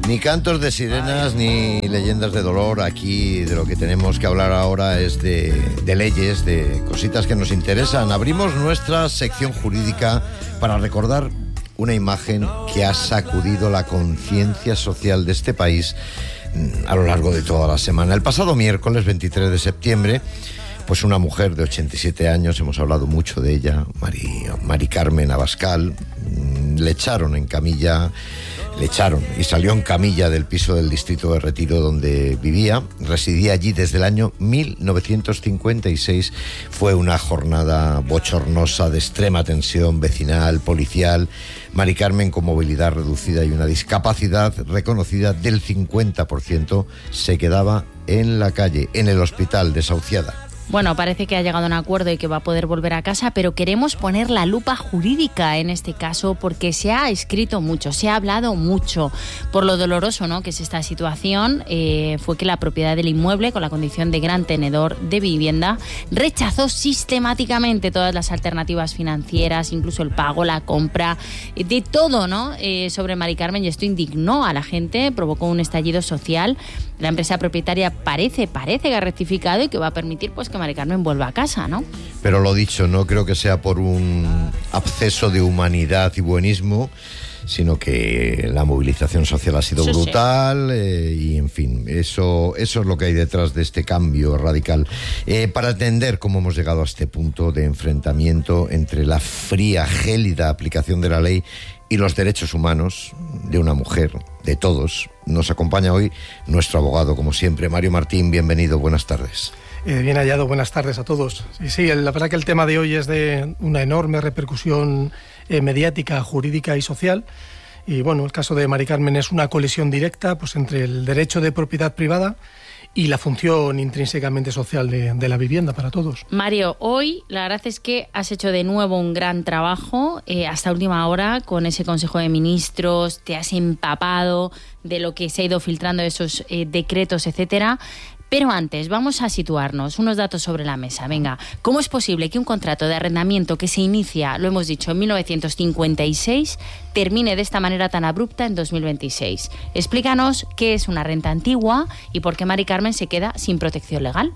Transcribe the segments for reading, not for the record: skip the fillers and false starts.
Ni cantos de sirenas ni leyendas de dolor. Aquí de lo que tenemos que hablar ahora es de leyes, de cositas que nos interesan. Abrimos nuestra sección jurídica para recordar una imagen que ha sacudido la conciencia social de este país a lo largo de toda la semana. El pasado miércoles 23 de septiembre, pues una mujer de 87 años, hemos hablado mucho de ella, Mari Carmen Abascal, le echaron y salió en camilla del piso del distrito de Retiro donde vivía. Residía allí desde el año 1956. Fue una jornada bochornosa de extrema tensión vecinal, policial. Mari Carmen, con movilidad reducida y una discapacidad reconocida del 50%, se quedaba en la calle, en el hospital, desahuciada. Bueno, parece que ha llegado a un acuerdo y que va a poder volver a casa, pero queremos poner la lupa jurídica en este caso porque se ha escrito mucho, se ha hablado mucho por lo doloroso, ¿no?, que es esta situación. Fue que la propiedad del inmueble, con la condición de gran tenedor de vivienda, rechazó sistemáticamente todas las alternativas financieras, incluso el pago, la compra, de todo, ¿no?, sobre Mari Carmen, y esto indignó a la gente, provocó un estallido social. La empresa propietaria parece que ha rectificado y que va a permitir pues que Mari Carmen vuelva a casa, ¿no? Pero lo dicho, no creo que sea por un absceso de humanidad y buenismo, sino que la movilización social ha sido brutal. Y en fin, eso es lo que hay detrás de este cambio radical. Para entender cómo hemos llegado a este punto de enfrentamiento entre la fría, gélida aplicación de la ley y los derechos humanos de una mujer, de todos, nos acompaña hoy nuestro abogado, como siempre, Mario Martín. Bienvenido, buenas tardes. Bien hallado, buenas tardes a todos. Sí, la verdad que el tema de hoy es de una enorme repercusión mediática, jurídica y social. Y bueno, el caso de Mari Carmen es una colisión directa pues entre el derecho de propiedad privada y la función intrínsecamente social de la vivienda para todos. Mario, hoy la verdad es que has hecho de nuevo un gran trabajo hasta última hora con ese Consejo de Ministros, te has empapado de lo que se ha ido filtrando, esos decretos, etcétera. Pero antes, vamos a situarnos, unos datos sobre la mesa. Venga, ¿cómo es posible que un contrato de arrendamiento que se inicia, lo hemos dicho, en 1956, termine de esta manera tan abrupta en 2026? Explícanos qué es una renta antigua y por qué Mari Carmen se queda sin protección legal.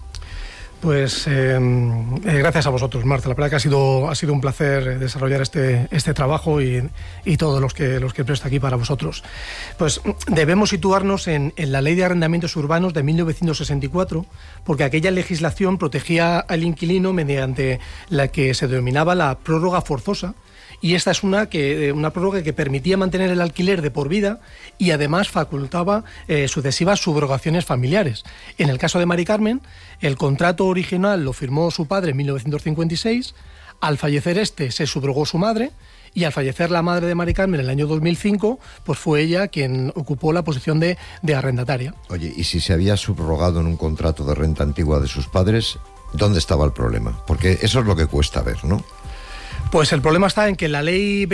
Pues gracias a vosotros, Marta. La verdad que ha sido un placer desarrollar este trabajo y todos los que presto aquí para vosotros. Pues debemos situarnos en la Ley de Arrendamientos Urbanos de 1964, porque aquella legislación protegía al inquilino mediante la que se denominaba la prórroga forzosa. Y esta es una prórroga que permitía mantener el alquiler de por vida y además facultaba sucesivas subrogaciones familiares. En el caso de Mari Carmen, el contrato original lo firmó su padre en 1956, al fallecer se subrogó su madre, y al fallecer la madre de Mari Carmen en el año 2005, pues fue ella quien ocupó la posición de arrendataria. Oye, ¿y si se había subrogado en un contrato de renta antigua de sus padres, dónde estaba el problema? Porque eso es lo que cuesta ver, ¿no? Pues el problema está en que la Ley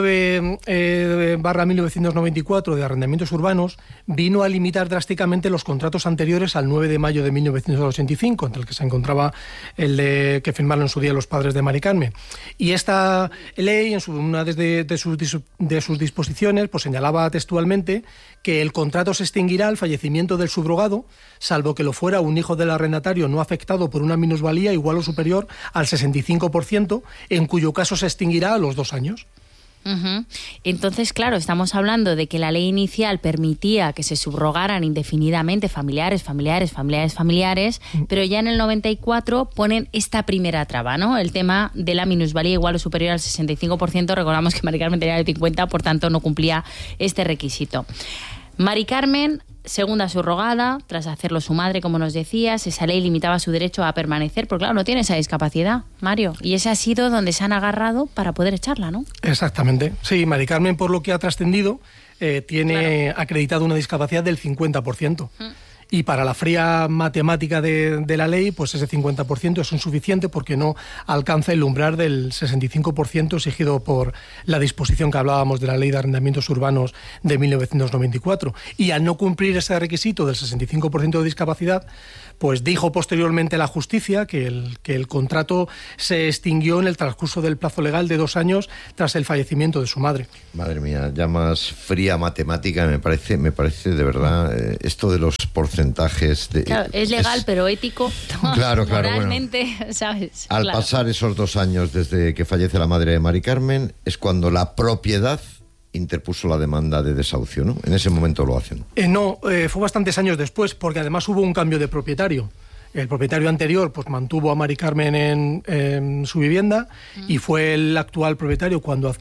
29/1994 de Arrendamientos Urbanos vino a limitar drásticamente los contratos anteriores al 9 de mayo de 1985, entre el que se encontraba el que firmaron en su día los padres de Mari Carmen. Y esta ley, en una de sus disposiciones, pues señalaba textualmente que el contrato se extinguirá al fallecimiento del subrogado, salvo que lo fuera un hijo del arrendatario no afectado por una minusvalía igual o superior al 65%, en cuyo caso se extinguirá a los 2 años. Uh-huh. Entonces, claro, estamos hablando de que la ley inicial permitía que se subrogaran indefinidamente familiares, pero ya en el 94 ponen esta primera traba, ¿no? El tema de la minusvalía igual o superior al 65%. Recordamos que Mari Carmen tenía el 50%, por tanto no cumplía este requisito. Mari Carmen, segunda subrogada, tras hacerlo su madre, como nos decías, esa ley limitaba su derecho a permanecer, porque claro, no tiene esa discapacidad, Mario, y ese ha sido donde se han agarrado para poder echarla, ¿no? Exactamente, sí, Mari Carmen, por lo que ha trascendido, tiene acreditado una discapacidad del 50%. Y para la fría matemática de la ley, pues ese 50% es insuficiente porque no alcanza el umbral del 65% exigido por la disposición que hablábamos de la Ley de Arrendamientos Urbanos de 1994. Y al no cumplir ese requisito del 65% de discapacidad, pues dijo posteriormente la justicia que el contrato se extinguió en el transcurso del plazo legal de 2 años tras el fallecimiento de su madre. Madre mía, ya más fría matemática me parece de verdad esto de los porcentajes. Claro, es legal, pero ético. Claro, moralmente, bueno, ¿sabes? Al pasar esos 2 años desde que fallece la madre de Mari Carmen, es cuando la propiedad interpuso la demanda de desahucio, ¿no? En ese momento lo hacen. No, fue bastantes años después, porque además hubo un cambio de propietario. El propietario anterior pues mantuvo a Mari Carmen en su vivienda y fue el actual propietario cuando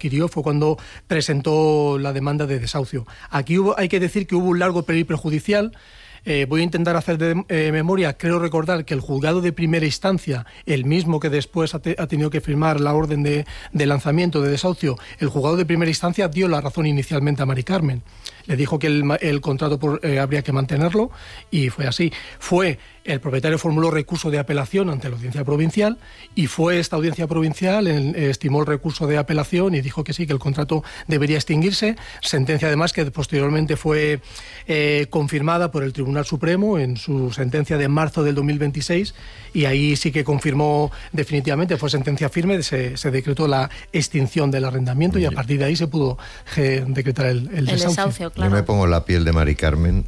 presentó la demanda de desahucio. Aquí hay que decir que hubo un largo periplo judicial. Voy a intentar hacer de memoria. Creo recordar que el juzgado de primera instancia, el mismo que después ha tenido que firmar la orden de lanzamiento de desahucio, el juzgado de primera instancia dio la razón inicialmente a Mari Carmen. Le dijo que el contrato habría que mantenerlo y fue así. El propietario formuló recurso de apelación ante la audiencia provincial y fue esta audiencia provincial, estimó el recurso de apelación y dijo que sí, que el contrato debería extinguirse. Sentencia además que posteriormente fue confirmada por el Tribunal Supremo en su sentencia de marzo del 2026 y ahí sí que confirmó definitivamente, fue sentencia firme, se decretó la extinción del arrendamiento y a partir de ahí se pudo decretar el desahucio. Claro. Yo me pongo la piel de Mari Carmen,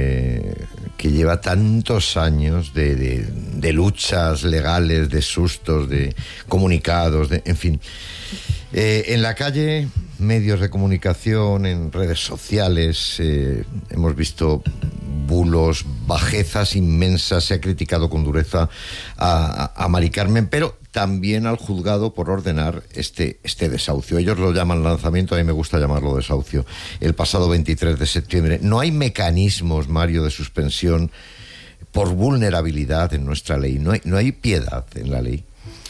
que lleva tantos años de luchas legales, de sustos, de comunicados, en fin. En la calle, medios de comunicación, en redes sociales, hemos visto bulos, bajezas inmensas. Se ha criticado con dureza a Mari Carmen, pero también al juzgado por ordenar este desahucio. Ellos lo llaman lanzamiento, a mí me gusta llamarlo desahucio. El pasado 23 de septiembre. No hay mecanismos, Mario, de suspensión por vulnerabilidad en nuestra ley. No hay piedad en la ley.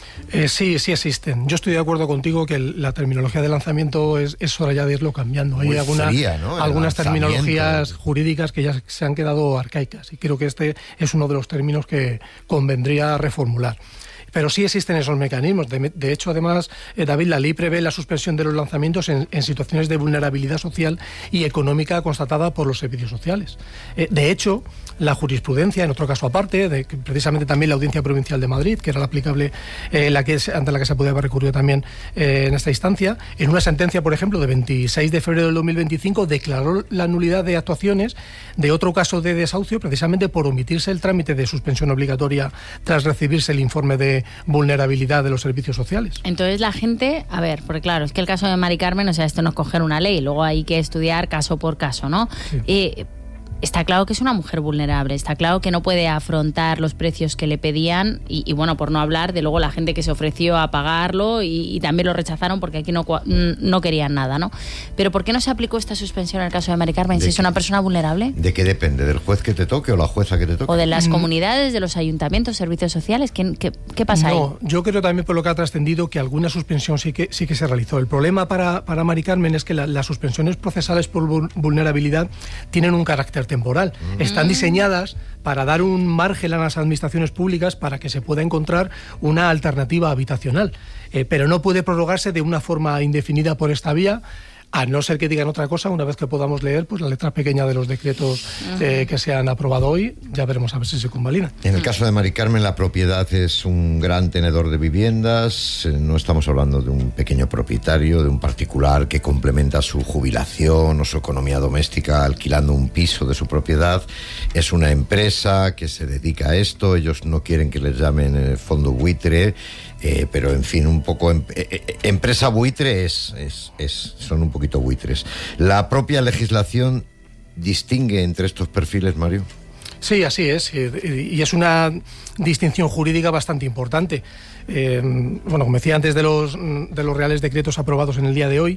Sí existen. Yo estoy de acuerdo contigo que la terminología de lanzamiento es hora ya de irlo cambiando. Hay algunas terminologías jurídicas que ya se han quedado arcaicas y creo que este es uno de los términos que convendría reformular. Pero sí existen esos mecanismos. De hecho, además, David, la ley prevé la suspensión de los lanzamientos en situaciones de vulnerabilidad social y económica constatada por los servicios sociales. De hecho, la jurisprudencia, en otro caso aparte, precisamente también la Audiencia Provincial de Madrid, que era la aplicable, ante la que se podía haber recurrido también en esta instancia, en una sentencia, por ejemplo, de 26 de febrero del 2025, declaró la nulidad de actuaciones de otro caso de desahucio, precisamente por omitirse el trámite de suspensión obligatoria tras recibirse el informe de vulnerabilidad de los servicios sociales. Entonces la gente, a ver, porque claro, es que el caso de Mari Carmen, o sea, esto no es coger una ley, luego hay que estudiar caso por caso, ¿no? Sí. Está claro que es una mujer vulnerable, está claro que no puede afrontar los precios que le pedían y bueno, por no hablar de luego la gente que se ofreció a pagarlo y también lo rechazaron porque aquí no querían nada, ¿no? Pero ¿por qué no se aplicó esta suspensión en el caso de Mari Carmen si es una persona vulnerable? ¿De qué depende? ¿Del juez que te toque o la jueza que te toque? ¿O de las comunidades, de los ayuntamientos, servicios sociales? ¿Qué pasa ahí? No, yo creo también por lo que ha trascendido que alguna suspensión sí que se realizó. El problema para Mari Carmen es que las suspensiones procesales por vulnerabilidad tienen un carácter temporal. Están diseñadas para dar un margen a las administraciones públicas para que se pueda encontrar una alternativa habitacional, pero no puede prorrogarse de una forma indefinida por esta vía, a no ser que digan otra cosa. Una vez que podamos leer pues la letra pequeña de los decretos que se han aprobado hoy, ya veremos a ver si se convalida. En el caso de Mari Carmen, la propiedad es un gran tenedor de viviendas. No estamos hablando de un pequeño propietario, de un particular que complementa su jubilación o su economía doméstica alquilando un piso de su propiedad. Es una empresa que se dedica a esto. Ellos no quieren que les llamen fondo buitre, pero en fin, un poco empresa buitre son un poquito buitres. ¿La propia legislación distingue entre estos perfiles, Mario? Sí, así es, y es una distinción jurídica bastante importante. Bueno, como decía antes de los reales decretos aprobados en el día de hoy,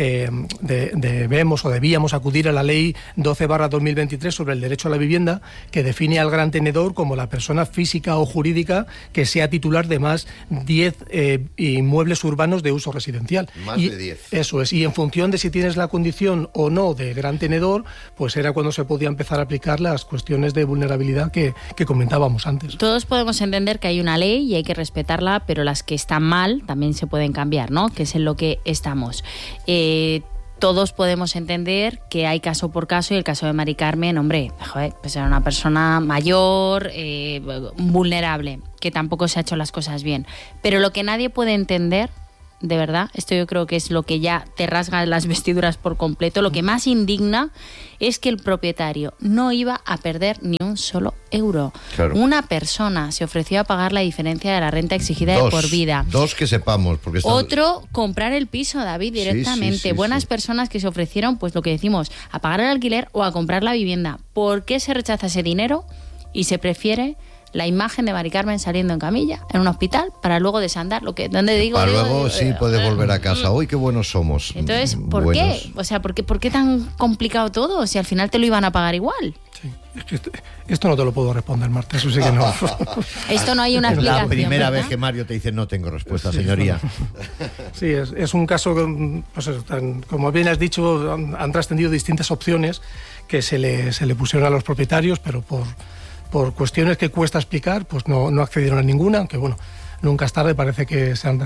debíamos acudir a la Ley 12/2023 sobre el derecho a la vivienda, que define al gran tenedor como la persona física o jurídica que sea titular de más 10 inmuebles urbanos de uso residencial. Más de 10. Eso es, y en función de si tienes la condición o no de gran tenedor, pues era cuando se podía empezar a aplicar las cuestiones de vulnerabilidad que comentábamos antes. Todos podemos entender que hay una ley y hay que respetarla, pero las que están mal también se pueden cambiar, ¿no? Que es en lo que estamos. Todos podemos entender que hay caso por caso, y el caso de Mari Carmen, hombre, pues era una persona mayor, vulnerable, que tampoco se ha hecho las cosas bien. Pero lo que nadie puede entender, de verdad, esto yo creo que es lo que ya te rasga las vestiduras por completo, lo que más indigna es que el propietario no iba a perder ni un solo euro. Claro. Una persona se ofreció a pagar la diferencia de la renta exigida de por vida. Dos que sepamos. Porque Otro, comprar el piso, David, directamente. Sí, Buenas personas que se ofrecieron, pues lo que decimos, a pagar el alquiler o a comprar la vivienda. ¿Por qué se rechaza ese dinero y se prefiere la imagen de Mari Carmen saliendo en camilla en un hospital para luego desandar lo que para luego puedes volver a casa? Uy, qué buenos somos. Entonces, ¿por qué? O sea, ¿por qué tan complicado todo? Si al final te lo iban a pagar igual. Sí, es que esto no te lo puedo responder, Marta, eso sí que no. Esto no hay una explicación. La primera ¿verdad? vez que Mario te dice no tengo respuesta, señoría. Sí, es un caso, pues, como bien has dicho, han trascendido distintas opciones que se le pusieron a los propietarios, pero por cuestiones que cuesta explicar, pues no accedieron a ninguna, aunque bueno, nunca es tarde, parece que se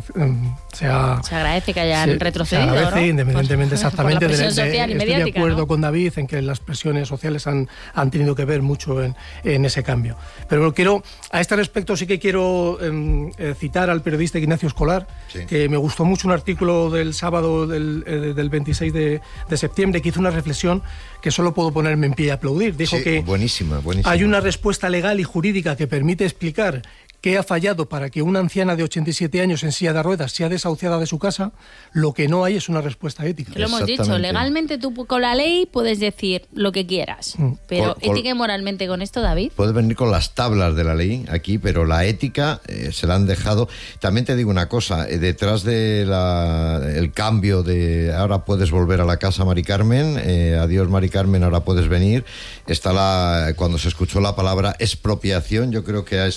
agradece que hayan retrocedido, se agradece, ¿no? Independientemente exactamente por la presión social y estoy mediática, de acuerdo, ¿no? con David en que las presiones sociales han tenido que ver mucho en ese cambio. Pero a este respecto sí que quiero citar al periodista Ignacio Escolar, sí, que me gustó mucho un artículo del sábado del 26 de septiembre, que hizo una reflexión que solo puedo ponerme en pie y aplaudir. Dijo que buenísima. Hay una respuesta legal y jurídica que permite explicar qué ha fallado para que una anciana de 87 años en silla de ruedas sea desahuciada de su casa. Lo que no hay es una respuesta ética. Lo hemos dicho, legalmente tú con la ley puedes decir lo que quieras, pero ética y moralmente con esto, David. Puedes venir con las tablas de la ley aquí, pero la ética se la han dejado. También te digo una cosa, detrás de el cambio de ahora puedes volver a la casa, Mari Carmen, adiós Mari Carmen, ahora puedes venir, está cuando se escuchó la palabra expropiación, yo creo que a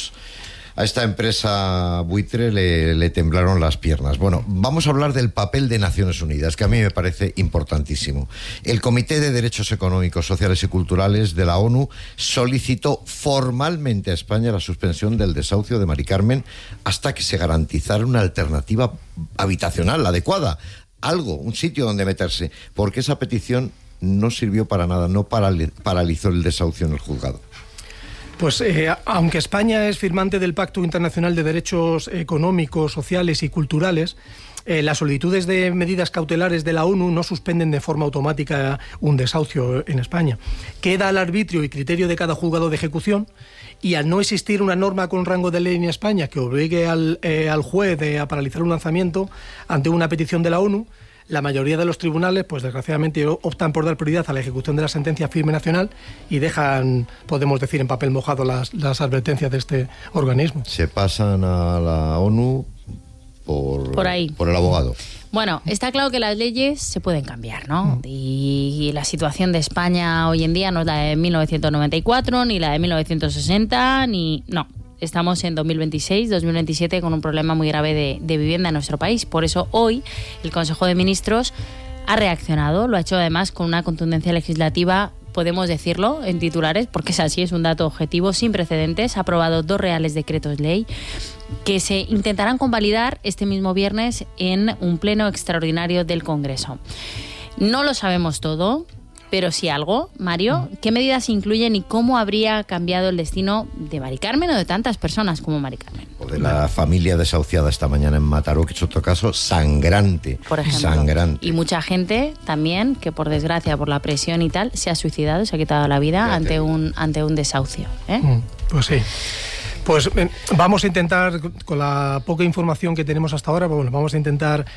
esta empresa buitre le temblaron las piernas. Bueno, vamos a hablar del papel de Naciones Unidas, que a mí me parece importantísimo. El Comité de Derechos Económicos, Sociales y Culturales de la ONU solicitó formalmente a España la suspensión del desahucio de Mari Carmen hasta que se garantizara una alternativa habitacional adecuada. Un sitio donde meterse, porque esa petición no sirvió para nada, no paralizó el desahucio en el juzgado. Pues aunque España es firmante del Pacto Internacional de Derechos Económicos, Sociales y Culturales, las solicitudes de medidas cautelares de la ONU no suspenden de forma automática un desahucio en España. Queda al arbitrio y criterio de cada juzgado de ejecución, y al no existir una norma con rango de ley en España que obligue al juez a paralizar un lanzamiento ante una petición de la ONU, la mayoría de los tribunales, pues desgraciadamente, optan por dar prioridad a la ejecución de la sentencia firme nacional y dejan, podemos decir, en papel mojado las advertencias de este organismo. Se pasan a la ONU por el abogado. Bueno, está claro que las leyes se pueden cambiar, ¿no? Y la situación de España hoy en día no es la de 1994, ni la de 1960, no. Estamos en 2026, 2027 con un problema muy grave de vivienda en nuestro país. Por eso hoy el Consejo de Ministros ha reaccionado, lo ha hecho además con una contundencia legislativa, podemos decirlo en titulares, porque es así, es un dato objetivo, sin precedentes. Ha aprobado 2 reales decretos ley que se intentarán convalidar este mismo viernes en un pleno extraordinario del Congreso. No lo sabemos todo, pero sí algo. Mario, ¿qué medidas incluyen y cómo habría cambiado el destino de Mari Carmen o de tantas personas como Mari Carmen? O de la familia desahuciada esta mañana en Mataró, que es otro caso sangrante. Por ejemplo. Sangrante. Y mucha gente también que, por desgracia, por la presión y tal, se ha suicidado, se ha quitado la vida ante un desahucio. Pues sí. Pues vamos a intentar, con la poca información que tenemos hasta ahora, vamos a intentar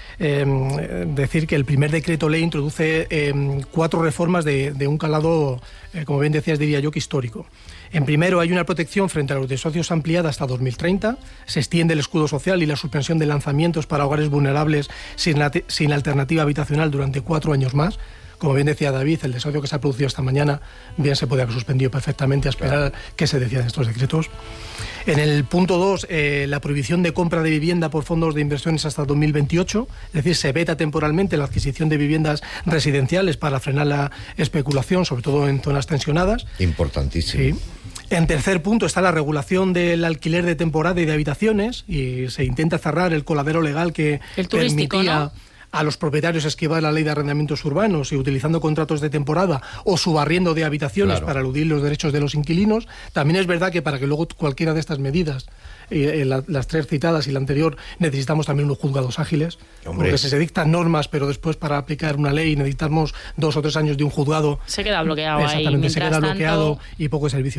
decir que el primer decreto ley introduce 4 reformas de un calado, como bien decías, diría yo que histórico. En primero, hay una protección frente a los desahucios ampliada hasta 2030, se extiende el escudo social y la suspensión de lanzamientos para hogares vulnerables sin alternativa habitacional durante 4 años más, como bien decía David, el desahucio que se ha producido esta mañana bien se puede haber suspendido perfectamente a esperar qué se decían estos decretos. En el punto 2, la prohibición de compra de vivienda por fondos de inversiones hasta 2028, es decir, se veta temporalmente la adquisición de viviendas residenciales para frenar la especulación, sobre todo en zonas tensionadas. Importantísimo. Sí. En tercer punto está la regulación del alquiler de temporada y de habitaciones, y se intenta cerrar el coladero legal que permitía, ¿no?, a los propietarios esquivar la ley de arrendamientos urbanos y utilizando contratos de temporada o subarriendo de habitaciones para eludir los derechos de los inquilinos. También es verdad que para que luego cualquiera de estas medidas, las tres citadas y la anterior, necesitamos también unos juzgados ágiles. Porque se dictan normas, pero después para aplicar una ley necesitamos 2 o 3 años de un juzgado. Se queda bloqueado ahí. Exactamente, se queda bloqueado y poco servicio.